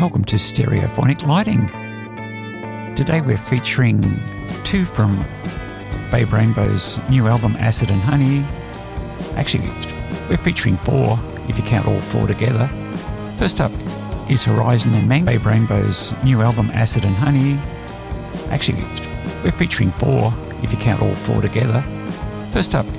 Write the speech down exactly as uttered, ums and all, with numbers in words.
Welcome to Stereophonic Lighting. Today we're featuring two from Babe Rainbow's new album Acid and Honey. Actually, we're featuring four if you count all four together. First up is Horizon and Mang, Babe Rainbow's new album Acid and Honey. Actually, we're featuring four if you count all four together. First up